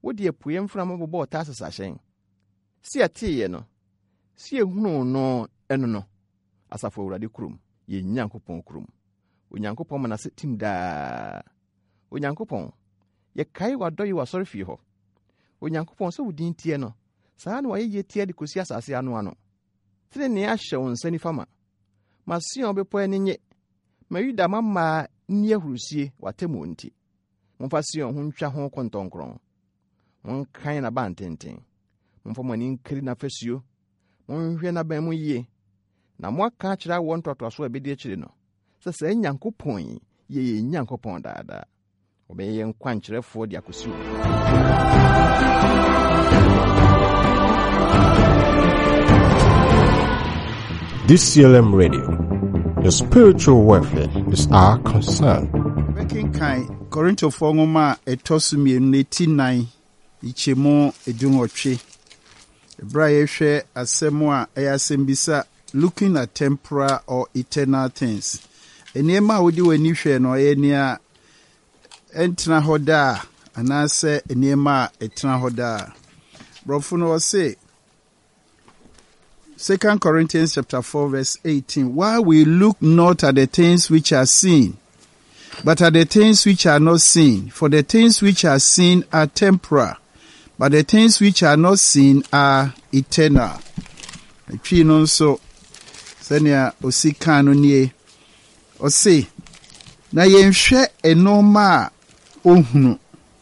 Wodi epue mfra mabobɔ tasas ahyen. Si atiye no. Si ehunu no eno no. Asafo Awurade kurom. Ye Nyankopɔn kurom. Onyankopɔn manase tim daa. Onyankopɔn ye kai wadɔyi wasɔrefie hɔ. Onyankopɔn so wudin tie no. Saa na waye tie de kosi asase ano. Tire ne ahye wo nsa nifa ma. Masion bepo ani nye. Ma Yuda mama ni ahurusie watemu nti. Momfa Sion ho ntwa ho kontonkron. Monkan na bantenten. Momfa mani nkiri na fasuo. Monhwe na ban mu yie. Na moaka kyerɛ wo ntotoaso abedi akyire no. Sɛ Nyankopɔn ye Nyankopɔn daada. Obeye nkwankyerɛfo de akosi. DCLM Radio. The spiritual welfare is our concern. Working kind Korinto Fongoma etosumi neti9 ichemo edunotwe. Ebraye hwe asemo a eyasembisa looking at temporal or eternal things. Enema wodi wani hwe no enia entna hoda anase enema etna hoda. Brofo no say 2 Corinthians chapter 4 verse 18. While we look not at the things which are seen, but at the things which are not seen. For the things which are seen are temporal, but the things which are not seen are eternal. Etwi no so senia osika no nie. Ose na yenhwe enoma a ohunu.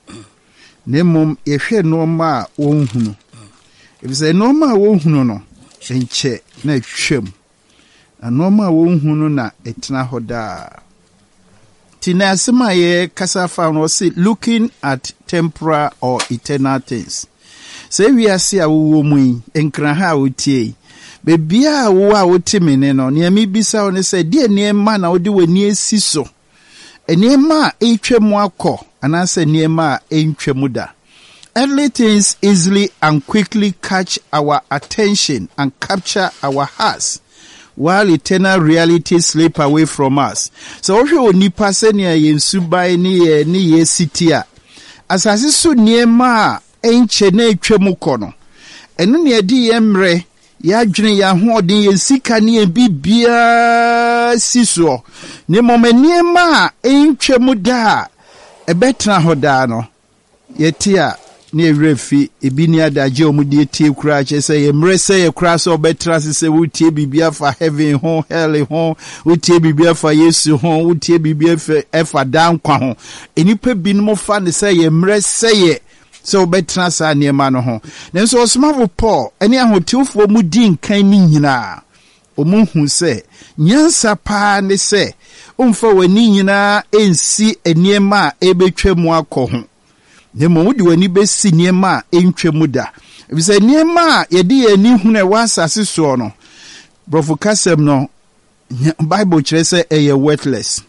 Nemom yehwe enoma a ohunu. Ebise enoma a ohunu no enche na etwam. Enoma a ohunu na etena hoda. Tina asema ye kasa fa no say looking at temporal or eternal things. Say we are see a wo mu enkran ha wotie. Bebia wo a wotimene no ne mi bisa wo ne say de niema na wo de wani asiso. Eniema etwam akọ anase niema entwam da. Earthly things easily and quickly catch our attention and capture our hearts, while eternal realities slip away from us. So if you nipa senia yensubai ni ye sitia. Asasi su niema enche na etwemu kono. Enu ne edi yemre ya dwene ya hoden ye sika ne bibia siso. Ne momeniema entwemu da ebetra hoda no. Yetia ne refi ebini adaje omudie tie kura che se yemre se ye kura so betra se wutie bibia fa heaven ho hell ho wutie bibia fa Yesu ho wutie bibia fa efa dan kwa ho enipa binum fa ne se yemre se ye so betra sa niema no ho nenso osmavo Paul eni ahotiofo mu di nkan ni nyina omuhu se nyansa pa ne se omfa wani nyina ensi eniema ebetwemu akọ ho. Nemo wudi wani besi niema entwemu da. Ebise niema yedi ani hune wasase so no. Brofo kasem no Bible kyerɛ sɛ ɛyɛ worthless.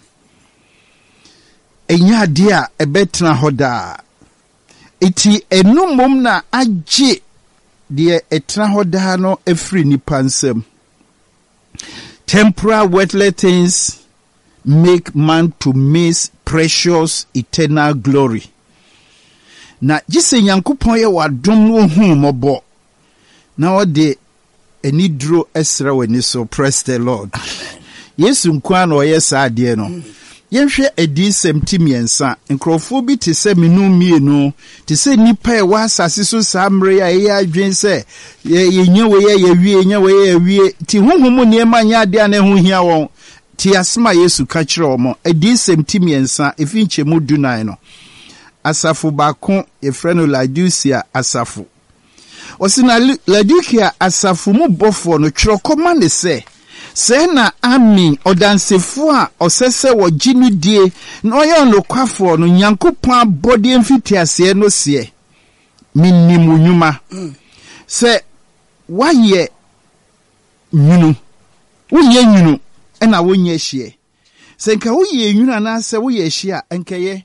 Enya ade a ɛbɛtena hɔ daa. Eti enumom na agye de ɛtena hɔ daa no afiri nipa nsam. Temporal worthless things make man to miss precious eternal glory. Na jise Nyankopɔn ye wadom no hu mobo na ode enidro esra wani so. Praise the Lord. Yesu nkwa na oye saade no yenhwe adisem timiensa nkrofo bi te se menu mienu te se nipa e wa asase so samre ya ye adwen se yenye we ye wie nya we ye wie ti honhom niema nya ade na ho hia won ti asema Yesu ka kire omo adisem timiensa efinche mu dunan no. Asafu bako efreno Laodicea asafu. Osina Laodicea asafu mu bofo no twirokoma ne se na ami odansefo a osese wo ginu die na oye nokwafo no Nyankopɔn abode mfitiase no se minnimu nyuma se waye nyunu woye nyunu na wonye hye se nka woye nyunu na se woye hye a enkaye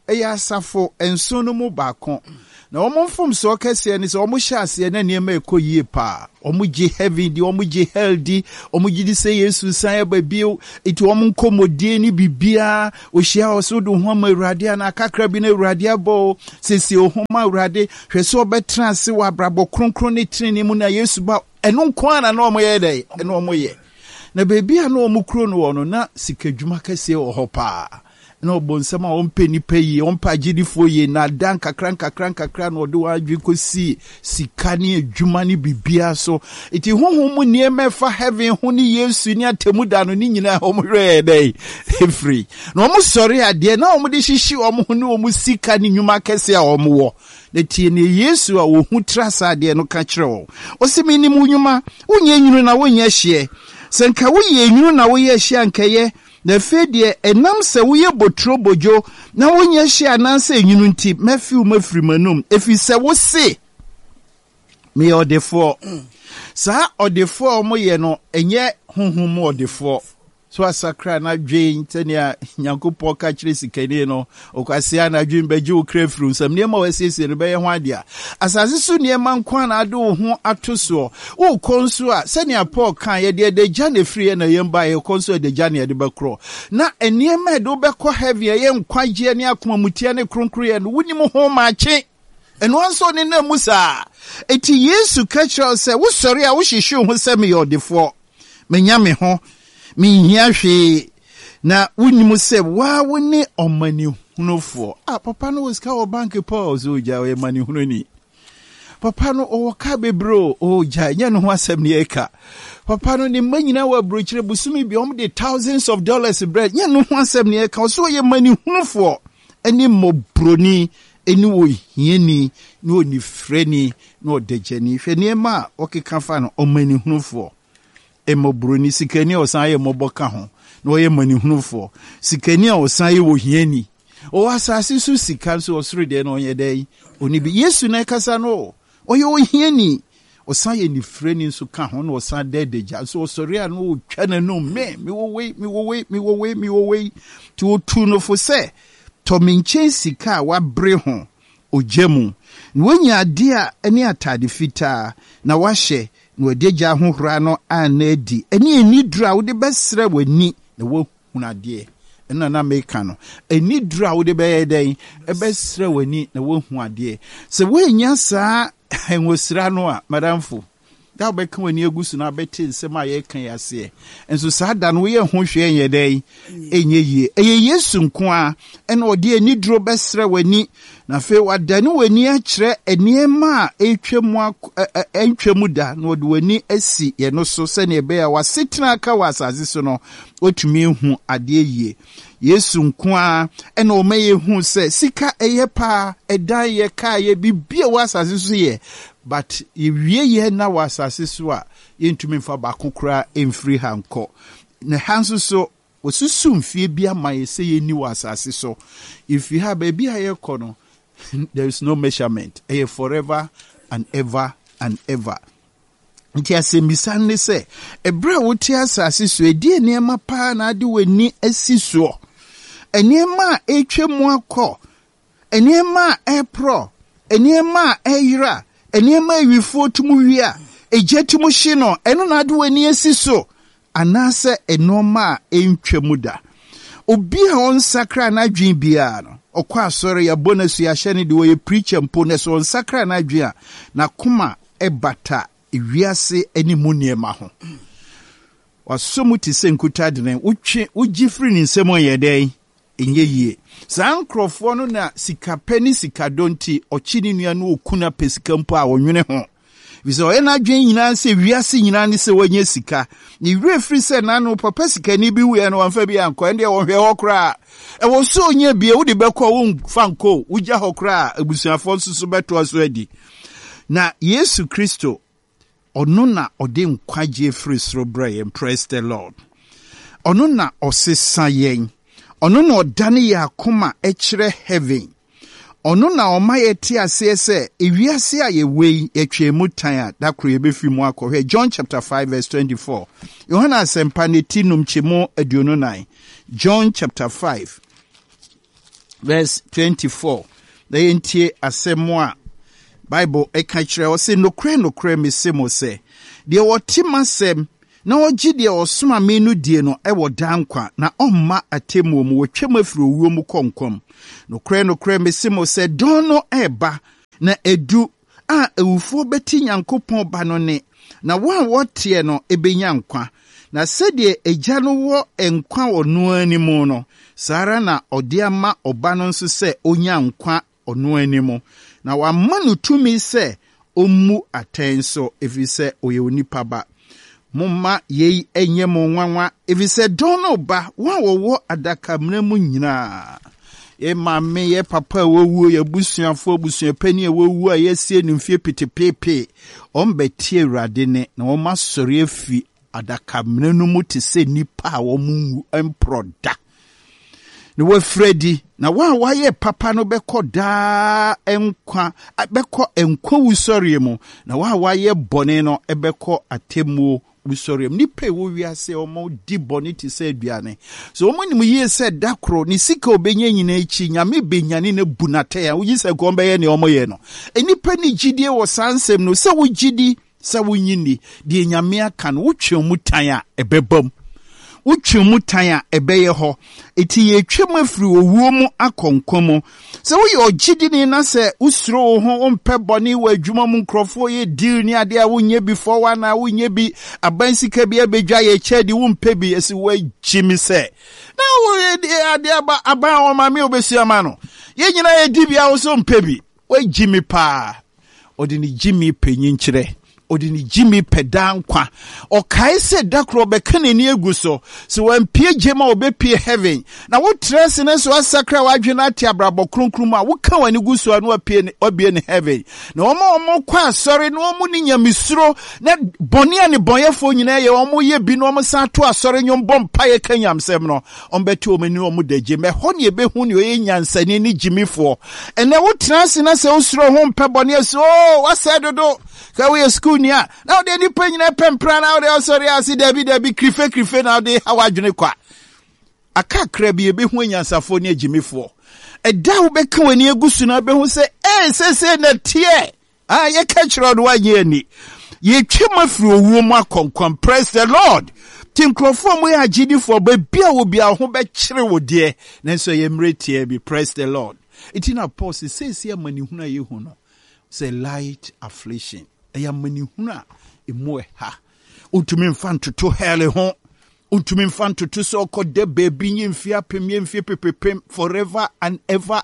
ɛyɛ asafo enso no mu baako. Na omo mfom so kese ni so omo hyase na niema ekoyie pa. Omo gi heaven di omo gi hell di omo gi di say Yesu san ba bio iti omo nkomodie ni bibia ohia oso do ho ma Awurade na kakra bi na Awurade abo sesi ohoma Awurade hwese obetra ase wa brabo kronkron ne treni mu na Yesu ba eno nko ana na omo ye dai eno omo ye na bebia na omo kro no wono na sikadwuma kese wo ho pa. No bonsama ompe nipa yi ompa gidifo yi na dan kakran no de wadwe kosi sikani adwuma ni bibia so iti honhom mu niema fa heaven ho ni Yesu ni atemu da no ni nyina omhwe dai free no omo sori ade na omo de hihyi omo ho ni omo sikani nnwuma kese a omo wo na tie ni Yesu a wo hu trasa ade no ka kire wo osimi ni mu nnwuma wonye nwunu na wonye hye senka woye nwunu na woye hye ankaye na fedie enam se woye botro bojo na wonye hye ananse enyunu nti mafiu mafiri manum efi se wo se me odefo sa odefo mo ye no enye honhom odefo so asakra na dwen tania Nyankopɔn ka kire sikani no okwasia na dwen baji wo krefru sam niema wasiesie no beye ho adea asase so niema nkwa na ade wo ho atoso wo konso a senia Paul kan ye de gya na free na yemba ye konso de gya na de bekro na eniema de wo bekɔ heavy ye nkwaje ne akoma mutia ne kronkro ye no wunim ho maache eno anso ne na musa eti Yesu ka kire se wo sori a wo hwehwe ho se me yodefo menya me ho minhia hwe na wunimu se wa woni omani hunofo papa no was ka bank pause oja we mani hunoni papa no o ka bebro oja nya no ho asem ne eka papa no ni manyina wa brochire busumi bi om de thousands of dollars bread nya no ho asem ne eka so ye mani hunofo eni mobroni eni wo hieni no ni freni no dejani hwe ne ma okeka fa no omani hunofo emobroni sikani osan moboka ho na oye manihunufo sikani osan wo hiani o asase su sika so osoro de na onye dai oni bi Yesu na kasa no oye wo hiani osan ye ni freni so ka ho na osan dedeja so osori a no twa na no me wo we ti otu no fo se to minche sika wa bre ho ojemu na wonya ade a eni atade fita na wahye no deja ho hura no anadi eni dura wo de besre wani na wo hunade ena na meka no eni dura wo de be den e besre wani na wo huade se wo nya saa enwosira no a madamfo da be kan wani egusu na beti nsem a ye kan yase enso saa da no ye ho hwe enye den enye yie eye Yesu nko a ena ode eni duro besre wani na fe wadane wani a kire eniema a entwemu da na ode wani asi ye no so se ne be ya wasetena aka wasase so no otumi hu ade yie Yesu nko a ena o maye hu se sika eye pa edan ye ka ye bibia wasase so ye but iwie ye na wasase so a yentumi mfa ba kokora emfiri hanko na hanso so osusu mfie bia maye se ye ni wasase so if you have baby aye kono there is no measurement forever and ever and ever. Nti asembisa ne se ebra woti asase so edi niema pa na ade wani asiso eniema etwemu akọ eniema epro eniema eyira eniema ewifo tumu wia ejetumu hye no eno na ade wani asiso anase enoma entwemu da obi a on sakra na dwen bia no okwa asore ya bonus ya hye ne de wo preacher mpo ne so on sakra na dwen na kuma ebata ewiase animu niema ho wasomu ti senkuta de utwe ugifri ni nsemo yedai enye yie sankrofo no na sikapeni sikadonti ochini nua no okuna pesika mpo a wonwene ho biso ena dwen nyina se wiase nyina ne se wanye sika ni refri se na no papa sika ni bi wu no wamfa bi anko ende wo hwe hokra e wo so onye bie wo de bekọ wo fanko wugya hokra abusuafo nsusu beto so adi na Yesu Kristo ono na ode nkwaje free soro bra praise the Lord ono na osesa yen ono na odane ya akoma ekire heaven ono na omaye ti ase se ewiase a yewei etwemu tan a dakro yebefi mu akọhwe John chapter 5 verse 24 Yohana asempa ne tinum chemo aduonu 9 John chapter 5 verse 24. The entie asemo a Bible eka kire o se nokre mesemo se de wotima sem na ogye de osoma me no die no ewo dankwa na omma atemu mu wotwam afiri owuo mu konkom nokre mesemo se don no eba na edu a ewufo beti Nyankopɔn ba no ne na wotie no ebenya nkwa na sede egya no wo enkwa ono animu no sara na ode ama oba no nso se onya nkwa ono animu na wamma no tumi se ommu atenso efise oye onipa ba mumma yei enye mo nwanwa efise dono ba wo adaka mnamu nyina e mamme ye papa wowu ye busuafo busuapani wowu a yesie nimfie pitepepe ombetie Awurade ne na wo masori afi adaka mnanu mu te se nipa a wo mu emproda ne wo fredi na wa ye papa no beko da enkwa beko enkwa wusori mu na wa ye bone no ebeko atemu wusori mu nipa wo wiase omo di bone ti se aduane so omo nim ye se dakro ni sika obenya nyina echi nyame benyane na bunate ya wo yise gombe ye ne omo ye no enipa ni gidie wo sansem no se wo gidi se wo nyini de nyame aka no wotwe mu tan a ebebam utwemu tan a ebeye ho eti ye twem afiri owuo mu akonkomo se wo ye ogidi ni na se usuro ho ompe boni wa adwuma mu nkrofo ye deal ni ade a wonye before one na wonye bi abansika bi abedwa ye chedi wo mpe bi esi wa jimi se na wo ade aba o ma me obesiama no ye nyina ye di bia wo so mpe bi wa jimi pa odini jimi penyin kire odini jimi pedankwa okai se dakro bekane ni eguso so wampie jema obepie heaven na wo trese ne so asakra wadwena ati abrabo kronkrum a wo ka wani guso anu obie ne heaven na omo kwa asori na omo ni nyamisuro na boni ani bonyefo nyina ye omo ye bi no omo sa to asori nyom bompa ye kanyamsem no ombeti omani omo daje me ho ne ebehu ne oye nyansani ni jimifo ene wo trese na se usuro ho mpe boni so wasedodo ka we school nia now they ni penyina pempra now they sorry asi debi krife now they hawadwene kwa akakra bi ebehu anyansafo ne agimifo eda wo beka wani egusu na behu se se na tie ye ka kiro do wanye ani ye twema firi owuo mu akonkon. Praise the Lord. Tinkrofo mu ya gidifo ba bia wo bia ho be kire wo de nanso ye mretie bi. Praise the Lord. Itina pause say amani huna ye hu no say light affliction eya mani huna emoe ha untumi mfanto to hele ho untumi mfanto to so kode baby nyimfia pepepem forever and ever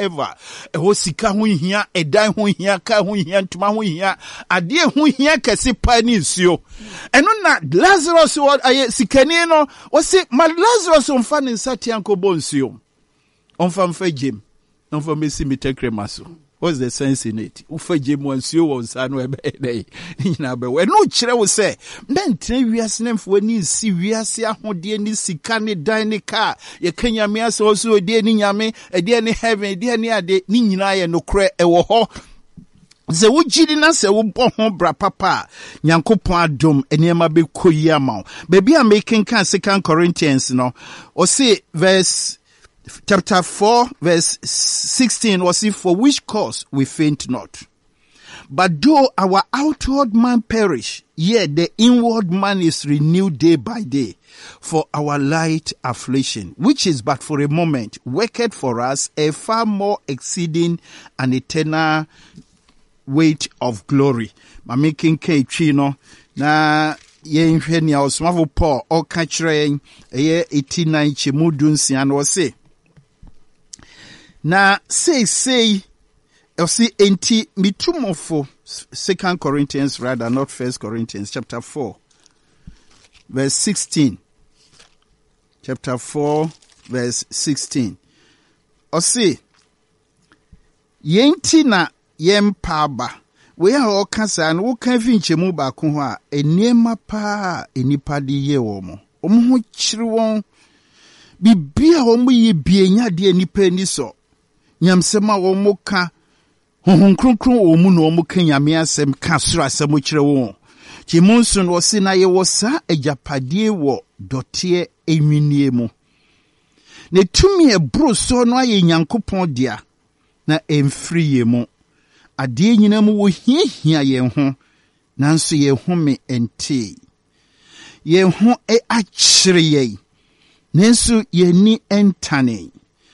ho sika ho hia edan ho hia ka ho hia ntuma ho hia ade ho hia kase pa ni nsuo eno na Lazarus aye sikani no o se ma Lazarus omfa ne nsati ankobo nsuo omfa mfa gem omfa mesi mitekremaso. What's the sense in it? Ufaje mwansio wa nsano ebe nyina be we no kire wo se mentre wiase nemfo ni si wiase ahode ni sika ni dan ni ka ye kanyame ase oso de ni nyame ede ni heaven de ni ade ni nyina ye nokre ewo ho ze wo gidi na se wo bo ho bra papa Nyankopon adom enema be koyi ama baby am making kan 2 Corinthians no o say verse chapter 4 verse 16 was it for which cause we faint not. But though our outward man perish, yet the inward man is renewed day by day. For our light affliction, which is but for a moment, worketh for us a far more exceeding and eternal weight of glory. Ma making ke chino na ye nhwe ni osmavo Paul o ka kire ye 89 chemudunsia no say na say see enti mitumofo 2 Corinthians rather not 1 Corinthians chapter 4 verse 16 chapter 4 verse 16 o say yenti na yempaba we a o kasa no kan finchemu ba ko ho a eniema pa enipa de ye wo mo ho kire won bibia wo mo ye bienya de enipa ni so nyamsema wo muka honhon kronkron wo mu no mu kan nyame asem ka soro asem kire wo ti munsun wo se na ye wo sa ajapadie wo dote enwinie mu ne tumi ebro so no aye Nyankopɔn dia na emfiri ye mu ade nyina mu wo hiahia ye ho nanso ye home ente ye ho akyere ye nanso ye ni entane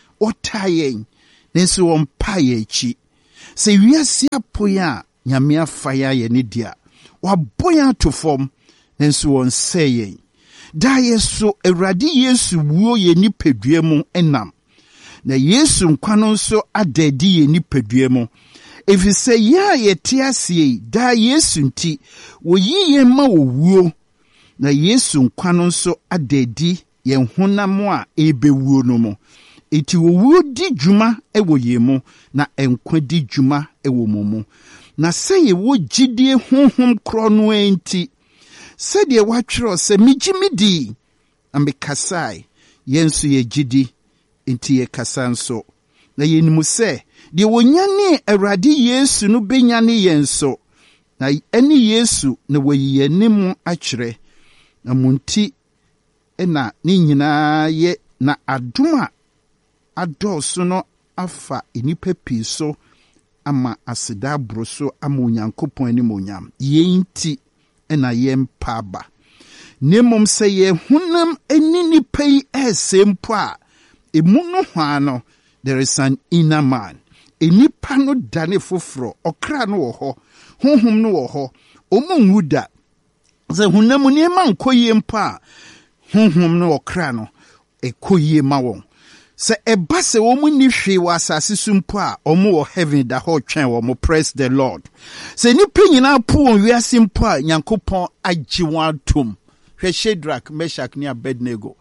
otaye nanso wompa ye chi se wiase apoya Nyame afaya ye ni dia waboya to fom nanso won seye da yeso Awurade Yesu wuo ye ni pedua mu enam na Yesu nkwa no nso adadi ye ni pedua mu efise ya ye tiasie da Yesu nti woyi ye ma wuo na Yesu nkwa no nso adadi ye honam a ebewuo no mu eti wuo di dwuma ewo ye mu na enkwa di dwuma ewo mu na seye wo gidie honhom kro no enti sede watwero se migimidi ambekasai yensu ye gidi enti ye kasanso na yenimu se de wonyane Awurade Yesu no benyane yenso na eni Yesu na wayi yenimu akyere na munti ena ni nyina ye na adoma adoso no afa enipa piso ama aseda broso ama Onyankopɔn anim onyam yenti ena yempa ba nemom se ye hunam eni nipa yi esempo a emu no hwa no there is an inner man enipa no dane foforo okra no wo ho honhom no wo ho omunwuda ze hunam ni ma nkoyie mpa honhom no okra no ekoyie ma won se eba se wo mu ni hwe wa asase sumpo a omo wo heaven da ho twen wo mo praise the Lord se ni penyina po won wiase mpo a Nyankopɔn agye won atom hwe Shadrach Meshach ni Abednego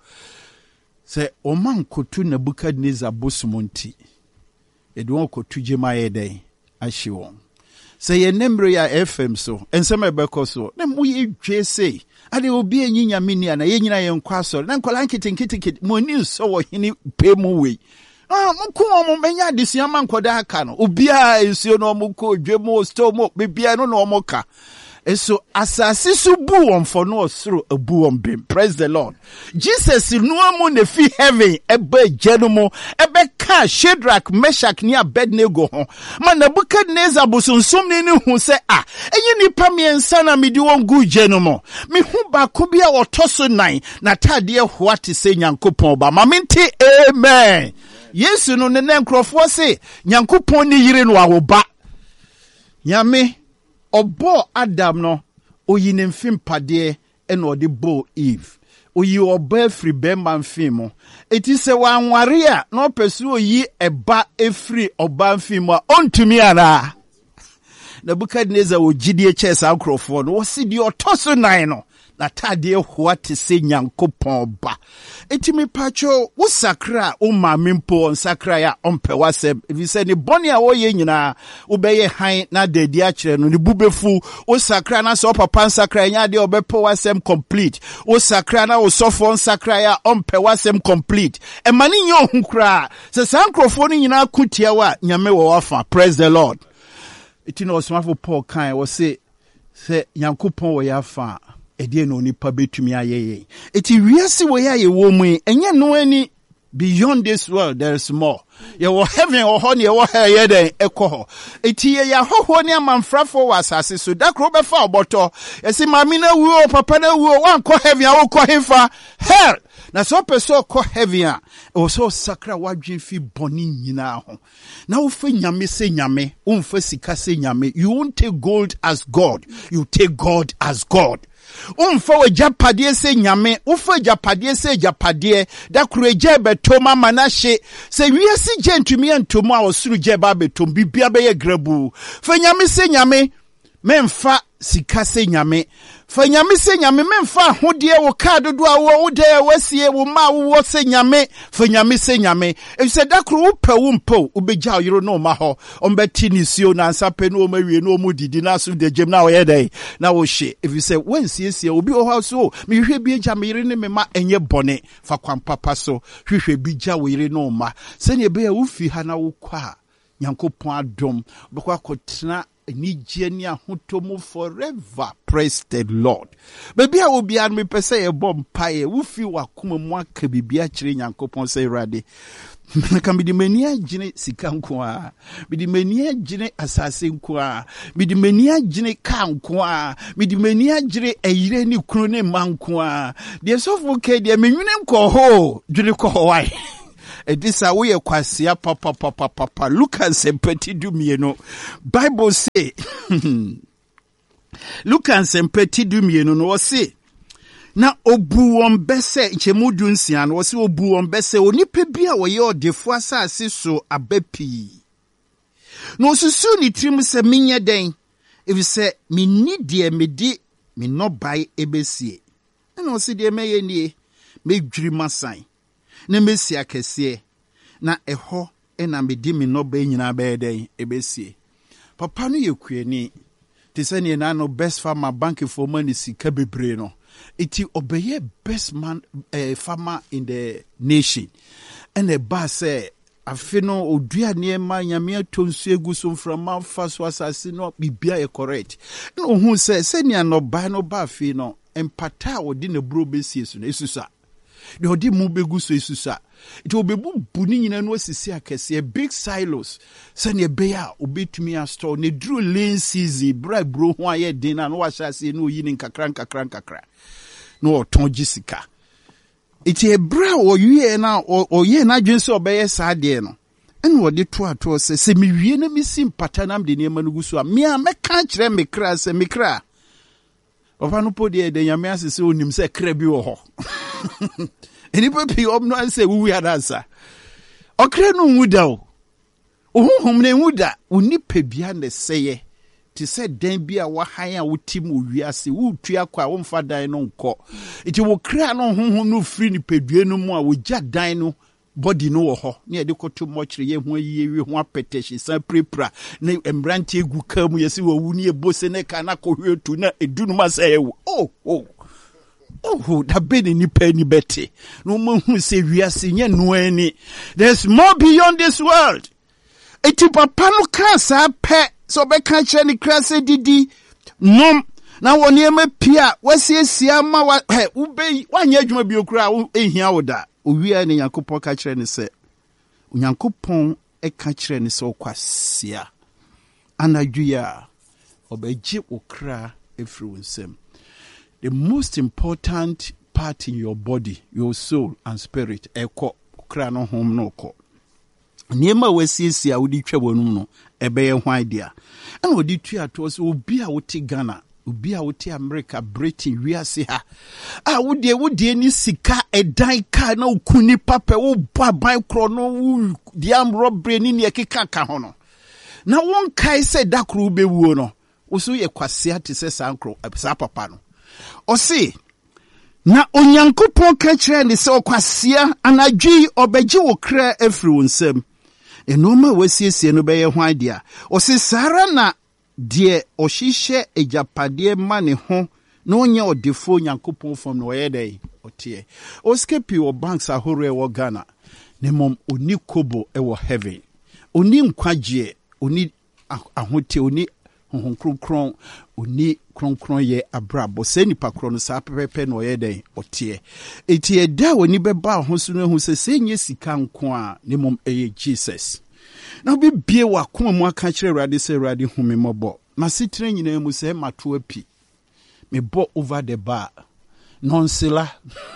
se o man kotu Nebukadnezar bosumonti edwon kotu jemaye den ahye won se ye nemre ya FM so ensem ebekɔ so na mo ye dwe sei ade obi enyinya mini ana ye nyina ye nkwa so na nkola nkitinkiti mo ni so wo hini pe mu we mko mo menya desia man koda aka no obi a ensuo no mo ko dwe mo sto mo bibia no no mo ka eso asase su bu won for no osoro abu won bem praise the Lord Jesus no amu ne fi heaven ebe jenumo ebe ka Shadrach Meshach ni Abednego ho man Nebukadnezar busunsum ni hu se enye nipa miensa na medi won gu jenumo me hu ba ko bia otoso nan na tade ho ate se Nyankopɔn ba ma mente amen Yesu no ne nkrofo se Nyankopɔn ni yire no awoba Nyame Obo Adam no oyi ne mfimpade ena ode bo Eve oyi oba efri bemba mfimo eti se wanware a na opesu oyi eba efri oba mfimo a ontumi ara Nebukadnezar ogidie chesa akrofo no wosidi otoso nan no na tade ho ate se Nyankopɔn ba eti me pacho wo sakra o mamempo sakra ya ompe wasem if you say ni boni a wo ye nyina wo beye han na dadi a kire no ni bubefu wo sakra na so papa sakra nya de obepo wasem complete wo sakra na wo sofo sakra ya ompe wasem complete e mani nyo hunkra se sankrofo ni nyina kutia wa nyame wo wafa praise the Lord eti no osmafo Paul kan wo se Nyankopɔn wo yafa edie no nipa betumi ayeye eti wiase wo ya ye wo mu enye no ani beyond this world there is more ye wo heaven or ho ne ye wo hell den ekoho eti ye ya hoho ne amanfrafo wa asase so dakro be fa oboto esi mami na wuo papa na wuo wan ko heaven a wo ko hefa hell na so person ko heaven a o so sakra wadwen fi boni nyina ho na wo fa nyame se nyame wo fa sika se nyame you won't take gold as God you take God as God umfa we japadie se nyame ufa japadie se japadie da kureje betoma manahye se wiase gentumi antomu a osuru je ba betom bibia be ye grabu fa nyame se nyame memfa sika se nyame fa nyame se nyame memfa hodie wo card do a wo de wasie wo ma wo se nyame fa nyame se nyame e se da kru wo pa wo mpo ubegya oyiro no ma ho ombeti ni sio na nsape no mawie no mu didi na so de gem na wo ye dai na wo hye if you say when siesie obi o ha so me hwe bi gya me yire ne me ma enye bone fa kwan papa so hwehwe bi gya wo yire no ma se ne be ya wo fi ha na wo kwa Nyankopɔn adom bekwa kotena Nigenia Hutomo forever. Praise the Lord. Baby, I will be at me per se a bomb pie. Wufi wakuma mwaka bibia chiri nyankopon say radi. Can be the mania jine sikankwa. Be the mania jine assassin kwa. Be the mania jine kankwa. Be the mania jine a yireni krone mankwa. Dear Sophocles, dear menunem ko ho. June ko Hawaii. This a way kwasia papa look and say petit du mieno. Bible say look and say petit du mieno no say na obu won bese chemudun sian wo se obu won bese onipa bia wo ye odefo asase so abapi no susu ni trim se menye den if say me ni de me di me no bai ebesie na o se de meye nie me dwiri masan na mesi akese na eho na medi me no ba nyina ba eden ebesie papa no yekuani te se ne na no best farmer bank for money sika bebre no iti obeye best man farmer in the nation and a ba say afino odua ne ma nyame atonsu egu so from man faso asase no bibia e correct no hu se ne no ba no ba fi no empata odi ne bro besie so na esusa de odi mu begu so esusa it will be buni nyina no asisi akese big silos se ne be ya obetumi a store ne dru lean season bra bro ho aye din na no wahase no yi ni nkakra no oton gisika iti ebra oye na oye na dwense obeye saade no ene wode to ato se me wie na mi simpata nam de ne manugu so a me a meka kire me kra se me kra ofa no podi de nyame asese onim se kra bi wo ho eni papi omno anse wuwi adansa okra no wuda o ohunhum ne wuda onipa bia ne seye ti se dan bia wa han a wotim owiase wutua kwa wo mfa dan no nko iti wo kra no honhom no free ni pedue no mu a wo gya dan no body no wo ho ne de koto mochire ye ho yiye ho apetehye san prepra ne embrante egu kam yesi wo wu ne ebose ne kana ko hwetu na edunu ma se ewo that been in penny betty. No one who say we are seeing no any. There's more beyond this world. Eti papa no kasa pe so be kan kire ni krase didi nom na woni me pia wasiesia ma wa ube wanya adwuma bi okura ehia woda owia ne yakopon ka kire ni se onyankopon e ka kire ni se okwasia anadwia obeji okra efri wonsem. The most important part in your body, your soul and spirit, eko okra no hom no ko. Niema wesiesia wodi twa wonum no ebeye hwan dia. Ana wodi tua to so obi a wote Ghana, obi a wote America, Britain, wiase ha. Wodi ni sika edan ka na okuni pape wo baban kro no di am robbery ni ekeka ka ho no. Na won kai se dakro bewuo no. Wo so ye kwasea te se sankro sa papa no. Osi na onyankopon ka kire ne se okwasia anadwi obeji wo kra efri wonsem enoma wasiesie no beye hwan dia osi sara na de ohihye ejapade ma ne ho na onye odefo onyankopon fom no oyedai otie oskepi wo banks ahore wo Ghana ne mom oni kobo e wo heaven oni nkwagie oni ahote oni kronkron oni kronkron ye abrabo se nipa kro no sa pepepe no ye den otie eti eda woni beba ho so no hu se nye sika nko a ne mom eye Jesus na bi bie wa koma mu aka kire Awurade se Awurade hu me mobo na sitre nyina mu se mato api me bo over the bar nonsela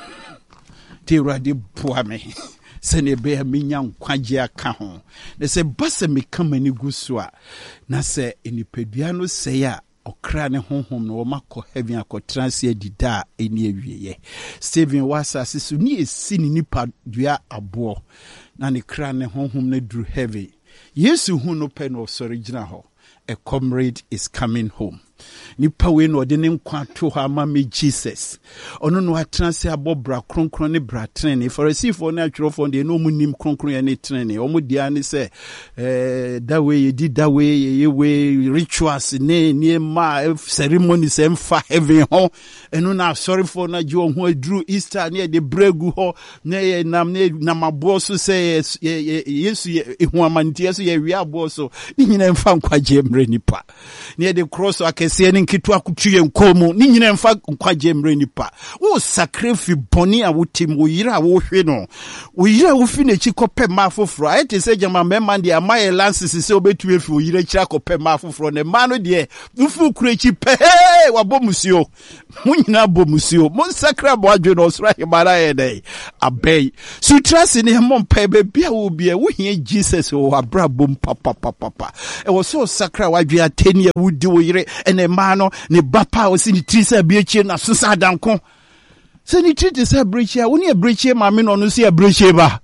te Awurade boa me se ne be menya nkwaje aka ho na se base me kama ni gusua na se enipadua no se ya okra ne honhom no makọ heaven akọtranse dida eni awieye Stephen wasa sisu ni esi ni nipa dua abo na ne kra ne honhom na duru heaven Yesu hu no pe no original ho a comrade is coming home nipa we no de ne nkwa to ha ma me Jesus ono no atranse abobra kronkron ne bra trene Pharisee na atwerofo de no munim kronkron ya ne trene omo dia ne se that way di that way ye we rituals ne ma ceremony se mfa heaven ho eno na sorry for na jo ho adru Easter ne de bregu ho ne nam ne namabo so se Yesu hu amantie so ye wi abo so ni nyina mfa nkwaje mre nipa ne de cross akese ne nketo akutuye nkomu ni nyina mfa nkwaje mre nipa wo sacrifice boni a wotim wo yira wo hwe no wo yira wo fi na chi kope ma foforo a ete se jama mema de amaye lances se obetu efi wo yira kira kope ma foforo ne ma no de ufu kure chi pe wa bomusio mo nyina bomusio mo sakra bo adwe no sra himara ye dai abei sutrase ne mo mpa be bia wo bia wo hia Jesus wo abra bom papa e wo so sakra wadwe ateni a wudi wo yire ene ma no ne bapa o si ni trisa bia chie na so sa danko se ni triti sa brechia wo ne brechia ma me no no si brechia ba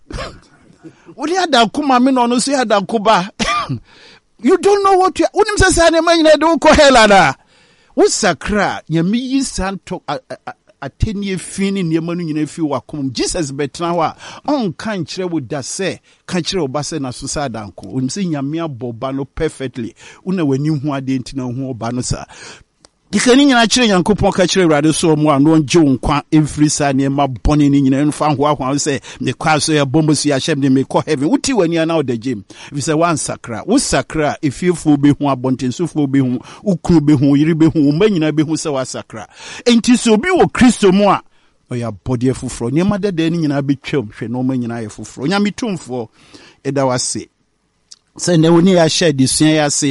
wo ne adanko ma me no no si adanko ba you don't know what you unim se sa ne ma nyina do ko helada wo sakra nyame yi santo ateni fini niema no nyina fi wakom Jesus betena ho a on kan kire wo da se kan kire wo ba se na so sa danko unim se nyame aboba no perfectly una wani hu ade ntina hu oba no sa dikani nyina kire Yankopon ka kire Awurade so mu a no nje nkwa emfiri sa ne ma bone ni nyina nfa ho ahwa se me kwa so ya bombo so ya hyem de me ko heaven uti wani ana oda gym if say one sakra wo sakra efiefu be hu abontensufu be hu ukru be hu yiri be hu manyina be hu se wa sakra enti so bi wo Kristo mu a oya body efufro ne ma dede ni nyina be twam hwe no manyina efufro nyame tumfo eda wase se ne woni ya share disua ya se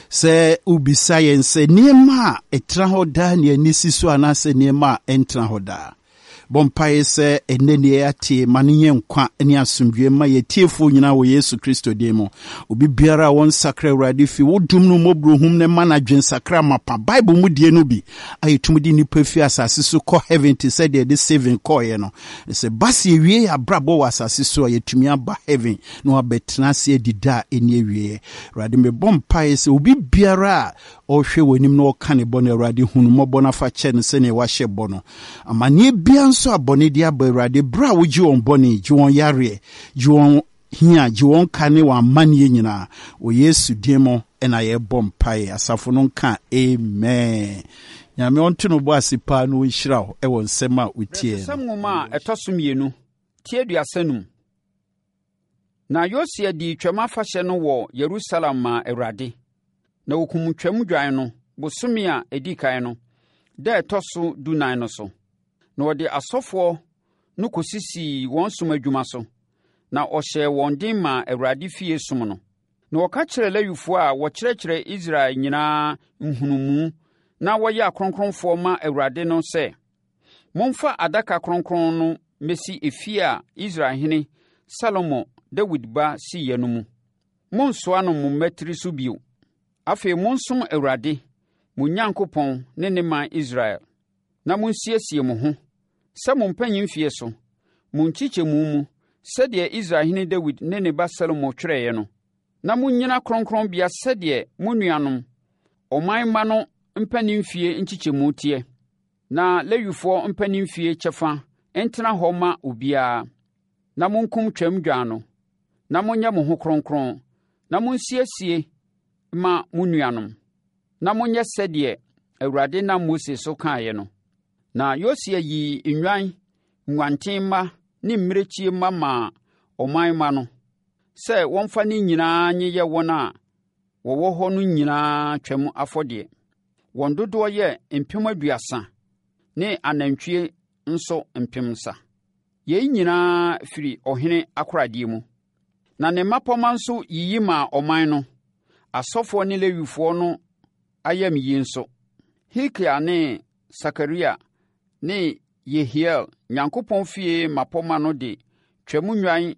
ubi science niema etra ho da ne anisi so anase niema entra ho da bompae se enene ya tie manenye nkwa ne asomdwe ma yetiefo nyina wo Yesu Kristo demo obi biara won sakra Awurade fi wodum no mobrohum ne manadwen sakra mapa Bible mu die no bi ayetumdi nipa fi asase so ko heaven to say the saving call ye no se basi ewie ya brabo wa asase so yetumi aba heaven no abetena se dida eni ewie Awurade me bompae se obi biara o hwe wonim no ka ne bɔ no Awurade hunu mɔbɔ na fa kyɛ no se ne wa hyɛ bɔ no amane bia nso abɔne dia ba Awurade bra wo gi on bɔne gi won yare gi won hia gi won ka ne wa mane nyina o Yesu demo ena ye bompae asafo no nka amen nyame onto no bo asipa no nhira ho e won sema utie samuma etosom yenu tie duasanum na Yosia di twama fahye no wo Yerusalem ma Awurade na wokum twam dwan no bosome a edikan no da etoso dunan no so na wode asofo no kosisi won som adwuma so na ohye won din ma Awurade fie som no na woka kire lawifo a wo kyerɛkyerɛ Israel nyinaa nhunumu na woyɛ akronkronfo ma Awurade no se momfa adaka kronkron no mesi efie a Israel hene Salomo David ba si ye no mu monsoa no mo matiri so bio afei monsom Awurade mo Nyankopɔn ne ne man Israel na monsiesie mo ho sɛ mo mpanyin fie so mo nkyikyɛmu mu sɛdeɛ Israel hene David ne ne ba Salomo twerɛeɛ no na monnyina kronkron bia sɛdeɛ mo nuanom ɔman ma no mpanin fie nkyikyɛmu tie na Lewifoɔ mpanin fie kyɛfa entena hɔ ma obiara na monkum twam dwan no na monyɛ mo ho kronkron na monsiesie ma mo nuanom na monyɛ sɛdeɛ Awurade na Mose so kaeɛ no na Yosia yi nnwan nguantenma ne mmirekyie ma ɔman ma no sɛ wɔmfa ne nyinaa nyeyɛ wɔn a wɔwɔ hɔ no nyinaa twam afɔdeɛ wɔn dodoɔ yɛ 30,000 ne anantwie nso 1,000 yei nyinaa firi ɔhene akoradeɛ mu na ne mmapɔmma nso yiyi ma ɔman no asɔfoɔ ne Lewifoɔ no ayam yi nso Hilkia ne Sakaria ne Yehiel Nyankopɔn fie mapɔmma no de twam nnwan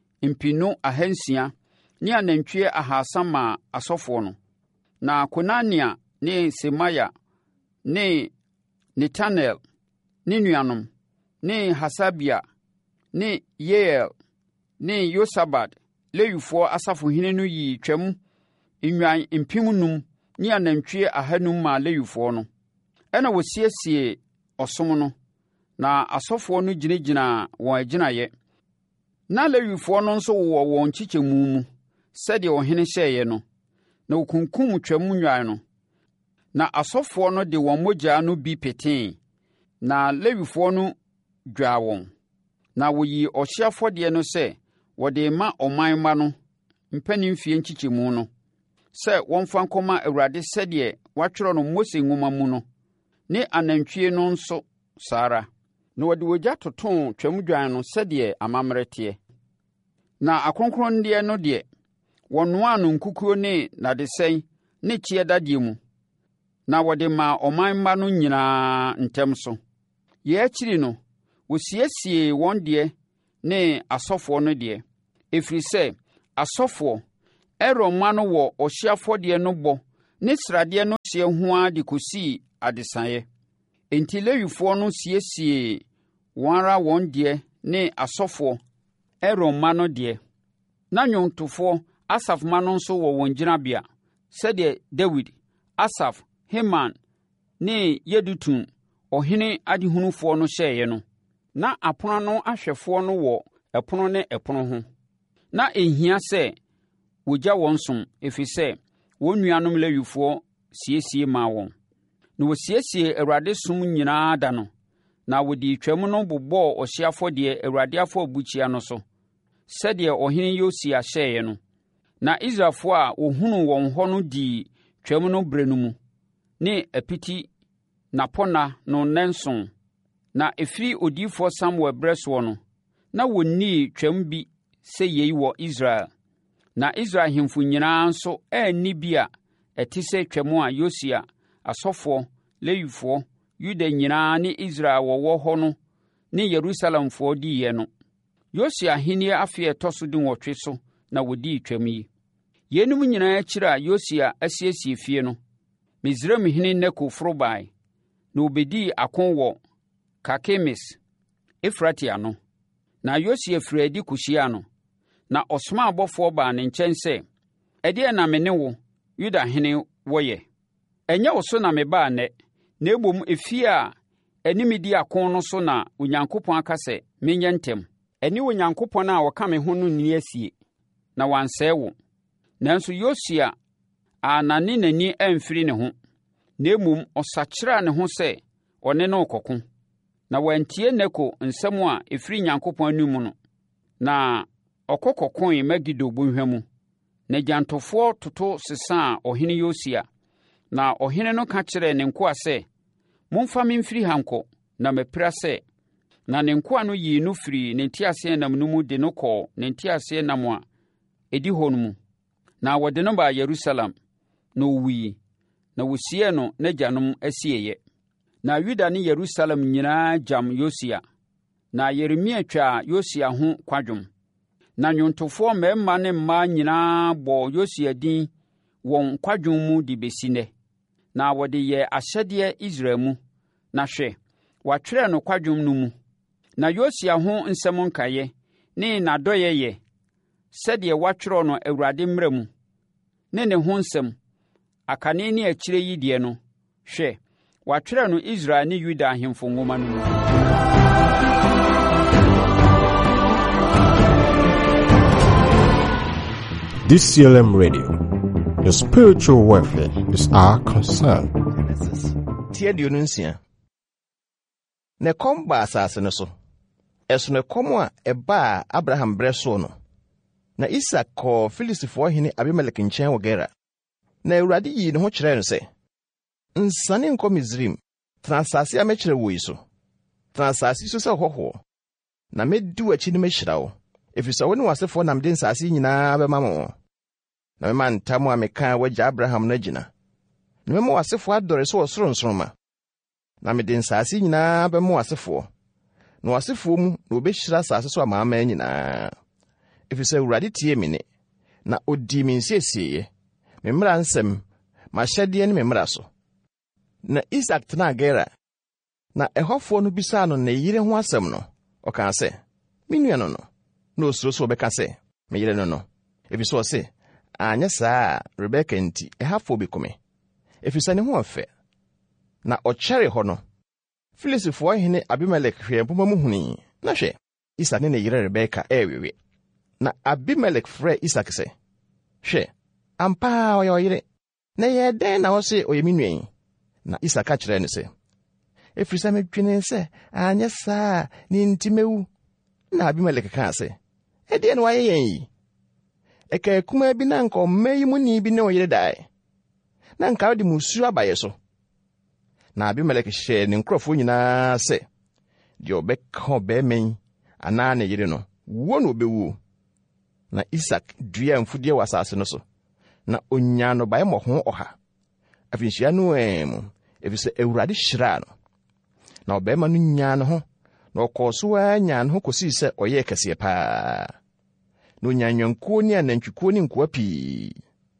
200,600 ne anantwie 300 ma asɔfoɔ no na Konania ne Semaya ne Netanel ne nuanom ne Hasabia ne Yeiel ne Yosabad Lewifoɔ asafohene no yi twam nnwan 5,000 ne anantwie 200 ma Lewifoɔ no ɛna wɔsiesie ɔsom no na asɔfoɔ no gyinagyina wɔn agyinaeɛ na Lewifoɔ no nso wɔ wɔn nkyikyɛmu mu sɛdeɛ ɔhene hyɛeɛ no na wɔkunkum twam nnwan no na asɔfoɔ no de wɔn mogya no bi petee na Lewifoɔ no dwaa wɔn na wɔyi ɔhye afɔdeɛ no sɛ wɔde ma ɔman ma no mpanin fie nkyikyɛmu no sɛ wɔmfa nkɔma Awurade sɛdeɛ wɔatwerɛ no Mose nwoma mu no ne anantwie no nso saa ara. Na wɔde ogya totoo twamdwan no sɛdeɛ amammerɛ teɛ. Na akronkronneɛ no deɛ, wɔnoaa no nkukuo ne nadesɛn ne kyeɛ dadeɛ mu, na wɔde maa ɔman mma no nyinaa ntɛm so. Yɛn akyiri no, wɔsiesiee wɔn deɛ ne asɔfoɔ no deɛ, ɛfiri sɛ asɔfoɔ Aaron mma no wɔ ɔhyeɛ afɔdeɛ no bɔ ne sradeɛ no hyeɛ ho ara de kɔsii adesaeɛ. Enti Lewifoɔ no siesiee wɔn ara wɔn deɛ ne asɔfoɔ Aaron mma no deɛ. Na nnwomtofoɔ Asaf mma no nso wɔ wɔn gyinabea, sɛdeɛ Dawid, Asaf, Heman ne Yedutun ɔhene adehunufoɔ no hyɛeɛ no. Na apono no ahwɛfoɔ no wɔ ɛpono ne ɛpono ho. Na ɛnhia sɛ wɔgya wɔn som, ɛfiri sɛ wɔn nuanom Lewifoɔ siesie maa wɔn. Na wɔsiesie Awurade som nyinaa da no, na wɔde twam no bobɔɔ ɔhyeɛ afɔdeɛ Awurade afɔrebukyia no so, sɛdeɛ ɔhene Yosia hyɛeɛ no. Na Israelfoɔ a wɔhunuu wɔn hɔ no dii twam no berɛ no mu, ne apiti napɔna no nnanson. Na ɛfiri odiyifoɔ Samuel berɛ soɔ no, na wɔnnii twam bi sɛ yei wɔ Israel. Na Israel ahemfo nyinaa nso anni bi a ɛte sɛ twam a Yosia, asɔfoɔ, Lewifoɔ, Yuda nyinaa ne Israel wɔwɔ hɔ no ne Yerusalemfoɔ diiɛ no. Yosia ahenni afe a ɛtɔ so 18 so na wɔdii twam yi. Yeinom nyinaa akyiri a Yosia asiesie fie no, Misraimhene Neko foro bae, na obɛdii ako wɔ Karkemis, Efrate ano. Na Yosia firi adi kɔhyiaa no, na ɔsomaa abɔfoɔ baa ne nkyɛn sɛ, “Ɛdeɛn na me ne wo, Yudahene, wɔyɛ? Ɛnyɛ wo so na mebaa nnɛ, na mmom efie a ɛne me di ako no so na Onyankopɔn aka sɛ menyɛ ntɛm. Ɛne Onyankopɔn a ɔka me ho no nni asie, na wansɛe wo.” Nanso Yosia anane n'ani amfiri ne ho, na mmom ɔsakyerɛɛ ne ho sɛ ɔne no rekɔko. Na wantie Neko nsɛm a ɛfiri Onyankopɔn anim no, na ɔkɔkɔkoe Megido bɔnhwa mu. Na gyantofoɔ toto sesaa ɔhene Yosia. Na ɔhene no ka kyerɛɛ ne nkoa sɛ, “Momfa me mfiri ha nkɔ, na mapira sɛ.” Na ne nkoa no yii no firi ne nteaseɛnam no mu de no kɔɔ ne nteaseɛnam a ɛdi hɔ no mu. Na wɔde no baa Yerusalem, na ɔwuiɛ, na wɔsiee no n'agyanom asieeɛ. Na Yuda ne Yerusalem nyinaa gyam Yosia. Na Yeremia twaa Yosia ho kwadwom. Na nnwontofoɔ mmarima ne mmaa nyinaa bɔɔ Yosia din wɔn kwadwom mu de bɛsi nnɛ. Na wɔde yɛɛ ahyɛdeɛ Israel mu. Na hwɛ, wɔatwerɛ no kwadwom no mu. Na Yosia ho nsɛm nkaeɛ ne n'adɔeɛ yɛ sɛdeɛ wɔatwerɛ no Awurade mmara mu, ne ne ho nsɛm, akane ne akyire yi deɛ no, hwɛ, wɔatwerɛ no Israel ne Yuda ahemfo nwoma no mu. DCLM Radio, your spiritual welfare is our concern. Tie aduonu nsia. Na ɛkɔm baa asase no so. Ɛsono ɛkɔm a ɛbaa Abraham berɛ so no. Na Isak kɔɔ Filistifoɔ hene Abimelek nkyɛn wɔ Gera. Na Awurade yii ne ho kyerɛɛ no sɛ, “Nsane nkɔ Misraim, tena asase a mɛkyerɛ wo yi so. Tena asase so sɛ ɔhɔhoɔ. Na mɛdi w'akyi ne mɛhyira wo, ɛfiri sɛ wo ne w'asefoɔ nam de nsase nyinaa bɛma mo. Na mɛma ntam a mekaa w'agya Abraham no agyina. Na mɛma w'asefoɔ adɔre so wɔ soro nsoroma. Na mede nsase nyinaa bɛma w'asefoɔ. Na w'asefoɔ mu na wɔbɛhyira asase so amanaman nyinaa. Ɛfiri sɛ Awurade tie me ne, na ɔdii me nsiesie, me mmara nsɛm, m'ahyɛdeɛ ne me mmara so.” Na Isak tenaa Gera. Na ɛhɔfoɔ no bisaa no ne yere ho asɛm no, ɔkaa sɛ, “Me nua no no.” Na osuro so ɔbɛka sɛ, “Me yere no no.” Ɛfiri sɛ ɔse, anyɛ saa a Rebeka nti ɛhafoɔ bɛkume, ɛfiri sɛ ne ho ɔfɛ. Na ɔkyɛre hɔ no, Filistifoɔ hene Abimelek hwɛ mpoma mu hunii, na hwɛ, Isak ne ne yere Rebeka ɛɛwewe. Na Abimelek frɛ Isak sɛ, “Hwɛ, ampa ara ɔyɛ ɔyere, na yɛ dɛn na ɔse ɔyɛ me nua yi?” Na Isak ka kyerɛɛ no sɛ, “Ɛfiri sɛ medwene sɛ anyɛ saa a ne nti mɛwu.” Na Abimelek kaa sɛ, “Ɛdeɛn na wayɛ yɛn yi? Ɛka akumaa bi na anka ɔma yi mu ni bi ne ɔyere dae. na nka de musu abaye so. Na Abimelek hyɛ ne nkrɔfo nyinaa sɛ de obɛka obɛmen ana ne yere no wo no obewu. Na Isak dua mfudie wɔ asase no so, na onya no bae mmɔho ɔha. Afinhyia no mu efisɛ Awurade hyira no. Na ɔbɛma no nya no ho, na ɔkɔɔ so anya no ho kosii sɛ ɔyɛ kɛseɛ paa. Na onya nwankuo ne anantwikuo ne nkoa pii.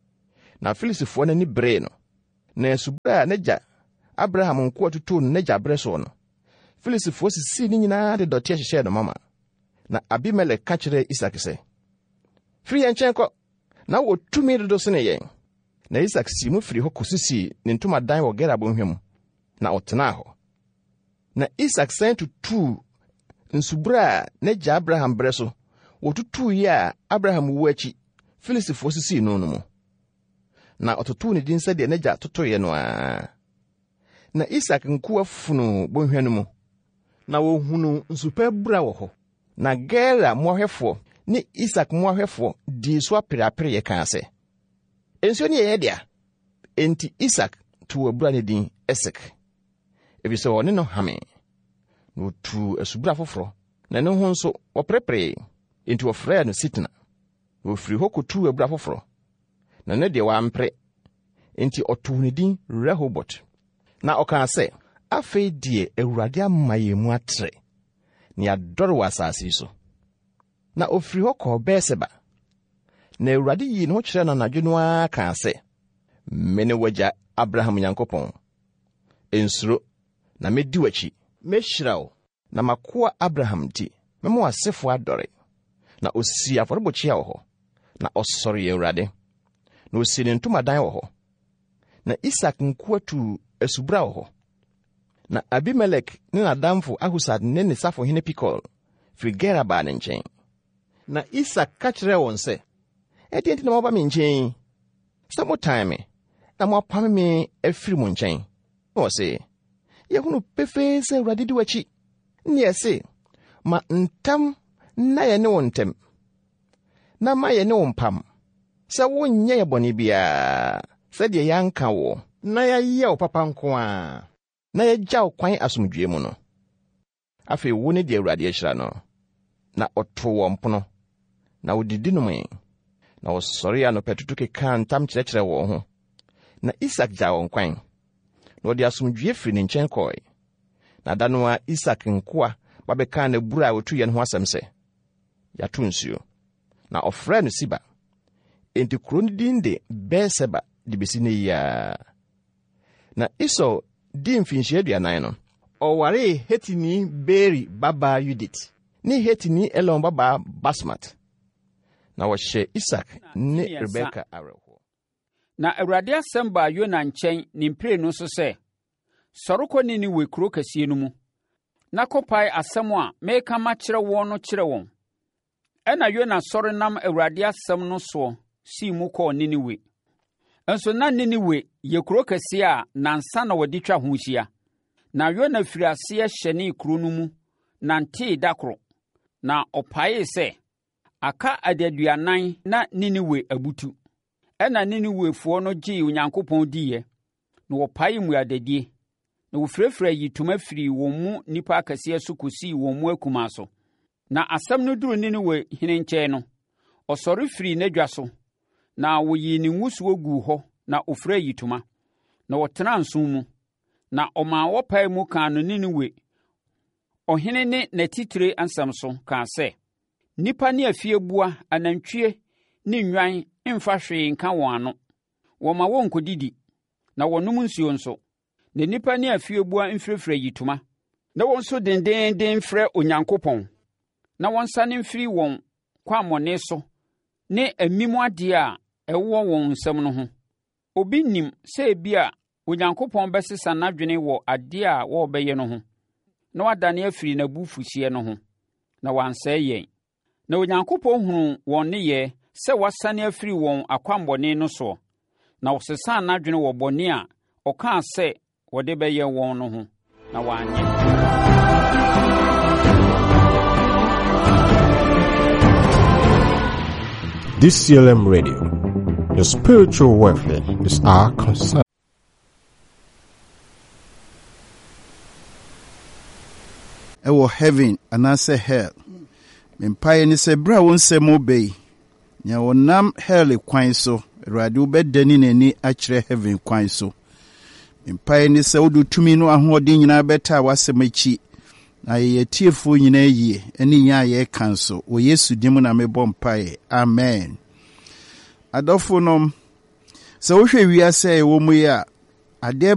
Na Filistifo n'ani bree no, na subra n'agya Abraham nkoa tutu no n'agya brɛ so no. Filistifo sisi ne nyinaa de dɔte hyehyɛ no mama. Na Abimelek ka kyerɛ Isak sɛ, firi yɛn nkyɛn kɔ, na wotumi dodo sene yɛn. Na Isak si mu firi hɔ kosisi ne ntomadan wɔ Gerar bɔnhwa mu, na ɔtenaa hɔ. Na Isak san tutu nsubra n'agya Abraham brɛ so, wotutu yi a Abraham wu akyi, Filistifo sisi no mu. Na ɔtoto ne din sɛdeɛ n'agya totoyɛ no a. Na Isak nkoa funu bɔnhwa no mu, na wohunu nsupa bura wɔ hɔ. Na Gerar mmoahwɛfoɔ ne Isak mmoahwɛfoɔ di so apere yɛ kaa sɛ, ensuo ne yɛ dia. Enti Isak tu abura ne din Esek, efisɛ ɔne no hame. Na otu asubra foforo, na ne ho nso wɔprepre. Enti wɔfrɛ no Sitna. Na ofiri hɔ kotu abura foforo, na ne de wampre. Enti ɔtu ne din Rehobot. Na ɔkaa sɛ, afei die Awurade ama yɛ mu atre, ne adɔre wɔ asase yi so. Na ofiri hɔ kɔɔ Beer-Seba. Na Awurade yi ne ho kyerɛ no anadwo no ara kaa sɛ, mene wagya Abraham Nyankopɔn. Ensuro, na medi w'akyi. Mehyira wo, na makoa Abraham ti. Mema w'asefo adɔre. Na osi afɔrebɔkyia wɔ hɔ, na ɔsɔre Awurade. Na osi ne ntomadan wɔ hɔ. Na Isak nkoa tu asubra wɔ hɔ. Na Abimelek ne n'adamfo Ahusad ne ne safohene Pikol firi Gerar baa ne nkyɛn. Na Isak ka kyerɛ wɔn sɛ, ɛdeɛ nti na moaba me nkyɛn? Sɛ motan me, na moapam me afiri mo nkyɛn. Na ɔse, yɛhunu pefee sɛ Awurade di w'akyi. Ne yɛse, ma ntam na yɛne wo ntɛm, na ma yɛne wo mpam, sɛ wonyɛ yɛ bɔne biara, sɛdeɛ yɛanka wo, na yɛayɛ wo papa nko a, na yɛgya wo kwan asomdwie mu no. Afei wo ne de Awurade ahyira no. Na ɔto wɔ mpono, na wodidi nomee. Na wɔsɔre anɔpɛ tutu keka ntam kyerɛkyerɛ wɔn ho. Na Isak gya wɔn kwan, na ɔde asomdwie firi ne nkyɛn kɔe. Na da no a Isak nkoa babɛka na bura a wotu yɛ no ho asɛm sɛ, yɛato nsuo. Na ɔfrɛ no Siba. Enti kuro no din de Beer-Seba de besi ne yia. Na Esau di mfinhyia 40 no, ɔwaree Hetini Beeri babaa Yudit ne Hetini Elon babaa Basmat. Na wɔhyɛ Isak ne Rebeka awerɛhoɔ. Na Awurade asɛm baa Yona nkyɛn ne mpire no so sɛ, sɔre kɔ Ninewe kuro kɛseɛ no mu, na kɔpae asɛm a meka makyerɛ wɔn no kyerɛ wɔn. Ɛna Yona sɔre nam Awurade asɛm no soɔ sii mu kɔɔ Ninewe. Nso na Ninewe yɛ kuro kɛseɛ a nansa na wɔde twa ho hyia. Na Yona firi aseɛ hyɛnee kuro no mu, nantee da koro, na ɔpaee sɛ, aka adaduanan na Ninewe abutu. Ɛna Ninewefoɔ no gyee Onyankopɔn diiɛ, na wɔpaee mmuadadie, na wɔfirafira yitoma firi wɔn mu nnipa akɛseɛ so kɔsii wɔn mu akuma so. Na asɛm no duru Ninewe hene nkyɛn no, ɔsɔre firi n'adwa so, na wɔyii ne ngusuo guu hɔ, na ɔfira yitoma, na wɔtena nson mu, na ɔmaa wɔpae mu kaa no Ninewe ɔhene ne n'atitire ansɛm so, kaa sɛ, nnipa ne afiebua, anantwie ne nnwan mfa hwee nka wɔn ano. Wɔma wɔn nkɔdidi, na wɔnom nsuo nso. Na nnipa ne afiebua mfirifira yitoma, na wɔn nso dendenden mfrɛ Onyankopɔn, na wɔnsane mfiri wɔn kwammɔne so ne amim adeɛ a ɛwɔ wɔn nsɛm no ho. Obi nim sɛ ebia Onyankopɔn bɛsesa n'adwene wɔ adeɛ a wɔrebɛyɛ no ho, na wadane afiri n'abufuhyeɛ no ho, na wansɛe yɛn. Na Onyankopɔn hunu wɔn nneyɛe sɛ wasane afiri wɔn akwammɔne no soɔ, na wɔsesaa n'adwene wɔ bɔne a ɔkaa sɛ wɔde bɛyɛ wɔn no ho, na wanyɛ. DCLM Radio, your spiritual welfare is our concern. ɛwɔ heaven anaasɛ hell. Mempae ne sɛ bra wo nsɛm obei. Nya wonam hell kwan so, Awurade wobɛdani n'ani akyerɛ heaven kwan so. Mempae ne sɛ wodu tumi no ahoɔden nyinaa bɛta wasɛm akyi. Na yɛyɛ tiefo nyinaa yie, ɛne nya yɛka nso. Wɔ Yesu dim na mebɔ mpae. Amen. Adɔfo nom, sɛ wohwɛ wiase ɛwɔ mu yi a, adeɛ